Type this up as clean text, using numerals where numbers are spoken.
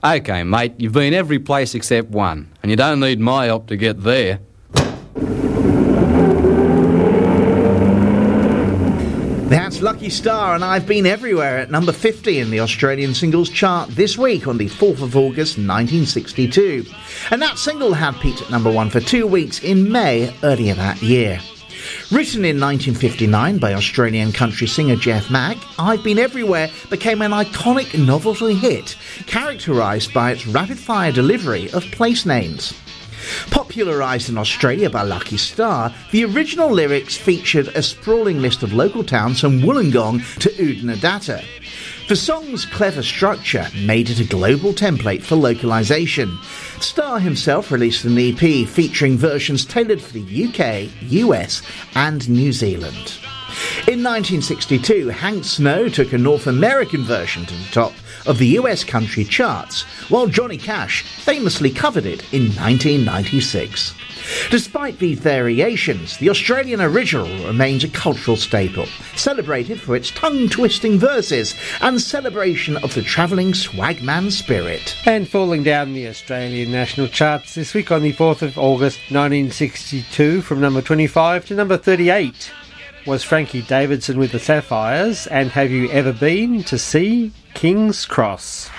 OK, mate, you've been every place except one, and you don't need my help to get there. That's Lucky Star and I've Been Everywhere at number 50 in the Australian singles chart this week on the 4th of August 1962. And that single had peaked at number 1 for 2 weeks in May earlier that year. Written in 1959 by Australian country singer Jeff Mack, I've Been Everywhere became an iconic novelty hit, characterised by its rapid-fire delivery of place names. Popularised in Australia by Lucky Star, the original lyrics featured a sprawling list of local towns from Wollongong to Oodnadatta. The song's clever structure made it a global template for localisation. Star himself released an EP featuring versions tailored for the UK, US and New Zealand. In 1962, Hank Snow took a North American version to the top of the US country charts, while Johnny Cash famously covered it in 1996. Despite these variations, the Australian original remains a cultural staple, celebrated for its tongue-twisting verses and celebration of the travelling swagman spirit. And falling down the Australian national charts this week on the 4th of August 1962 from number 25 to number 38 was Frankie Davidson with the Sapphires and Have You Ever Been to See King's Cross?